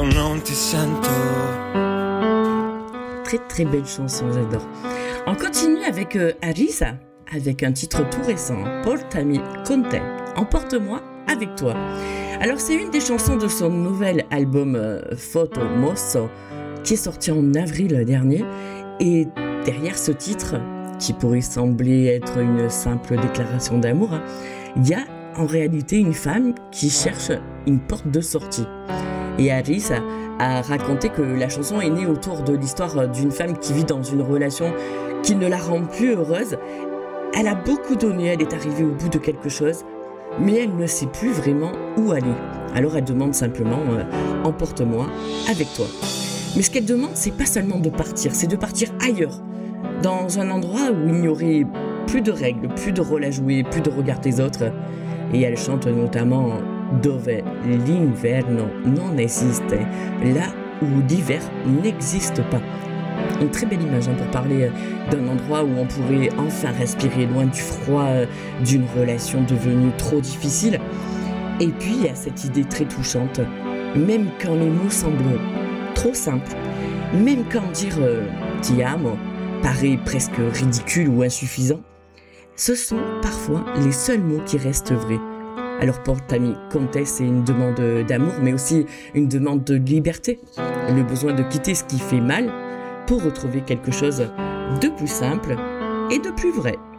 io non ti sento. Très très belle chanson, j'adore. On continue avec Arisa, avec un titre tout récent, Portami con te, Emporte-moi avec toi. Alors c'est une des chansons de son nouvel album Foto Mosso, qui est sorti en avril dernier, et derrière ce titre, qui pourrait sembler être une simple déclaration d'amour, il y a en réalité une femme qui cherche une porte de sortie. Et Arisa a raconté que la chanson est née autour de l'histoire d'une femme qui vit dans une relation qui ne la rend plus heureuse. Elle a beaucoup donné, elle est arrivée au bout de quelque chose, mais elle ne sait plus vraiment où aller. Alors elle demande simplement « Emporte-moi avec toi ». Mais ce qu'elle demande, c'est pas seulement de partir, c'est de partir ailleurs, dans un endroit où il n'y aurait plus de règles, plus de rôles à jouer, plus de regard des autres. Et elle chante notamment Dove l'inverno non esiste, là où l'hiver n'existe pas. Une très belle image pour parler d'un endroit où on pourrait enfin respirer loin du froid d'une relation devenue trop difficile. Et puis il y a cette idée très touchante, même quand les mots semblent trop simples, même quand dire ti amo paraît presque ridicule ou insuffisant, ce sont parfois les seuls mots qui restent vrais. Alors Portami con te, c'est une demande d'amour, mais aussi une demande de liberté, le besoin de quitter ce qui fait mal pour retrouver quelque chose de plus simple et de plus vrai.